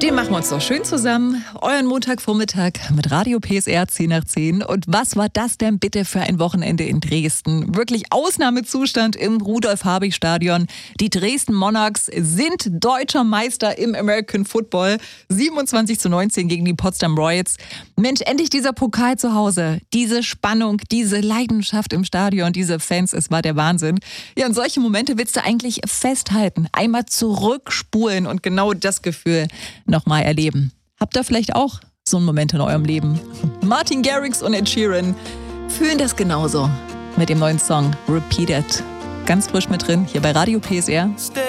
Den machen wir uns doch schön zusammen. Euren Montagvormittag mit Radio PSR 10 nach 10. Und was war das denn bitte für ein Wochenende in Dresden? Wirklich Ausnahmezustand im Rudolf-Habich-Stadion. Die Dresden Monarchs sind deutscher Meister im American Football. 27:19 gegen die Potsdam Royals. Mensch, endlich dieser Pokal zu Hause. Diese Spannung, diese Leidenschaft im Stadion, diese Fans, es war der Wahnsinn. Ja, und solche Momente willst du eigentlich festhalten. Einmal zurückspulen und genau das Gefühl nochmal erleben. Habt ihr vielleicht auch so einen Moment in eurem Leben? Martin Garrix und Ed Sheeran fühlen das genauso mit dem neuen Song Repeated. Ganz frisch mit drin, hier bei Radio PSR.